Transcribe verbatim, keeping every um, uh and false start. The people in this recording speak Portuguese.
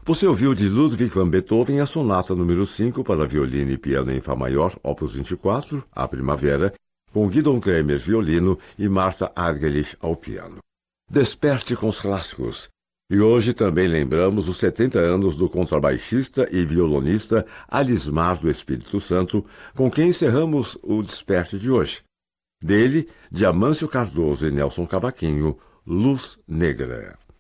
Você ouviu de Ludwig van Beethoven a sonata número cinco para violino e piano em Fá maior, opus vinte e quatro, A Primavera, com Gidon Kremer violino e Martha Argerich ao piano. Desperte com os clássicos. E hoje também lembramos os setenta anos do contrabaixista e violonista Alismar do Espírito Santo, com quem encerramos o Desperte de hoje. Dele, de Amâncio Cardoso e Nelson Cavaquinho, Luz Negra.